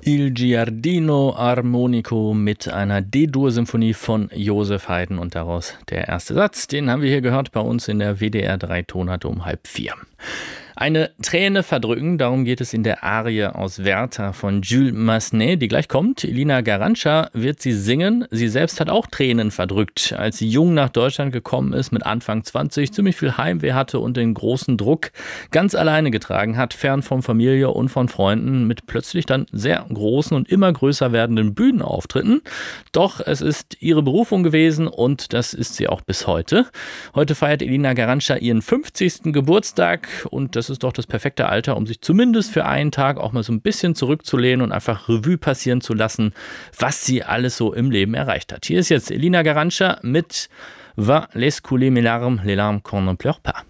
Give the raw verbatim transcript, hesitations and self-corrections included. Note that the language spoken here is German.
Il Giardino Armonico mit einer D-Dur-Symphonie von Joseph Haydn und daraus der erste Satz. Den haben wir hier gehört bei uns in der W D R drei Tonharte um halb vier. Eine Träne verdrücken, darum geht es in der Arie aus Werther von Jules Massenet, die gleich kommt. Elina Garanca wird sie singen. Sie selbst hat auch Tränen verdrückt, als sie jung nach Deutschland gekommen ist, mit Anfang zwanzig, ziemlich viel Heimweh hatte und den großen Druck ganz alleine getragen hat, fern von Familie und von Freunden, mit plötzlich dann sehr großen und immer größer werdenden Bühnenauftritten. Doch es ist ihre Berufung gewesen und das ist sie auch bis heute. Heute feiert Elina Garanca ihren fünfzigsten Geburtstag und das ist doch das perfekte Alter, um sich zumindest für einen Tag auch mal so ein bisschen zurückzulehnen und einfach Revue passieren zu lassen, was sie alles so im Leben erreicht hat. Hier ist jetzt Elina Garanca mit Va laisse couler mes larmes, les larmes qu'on ne pleure pas.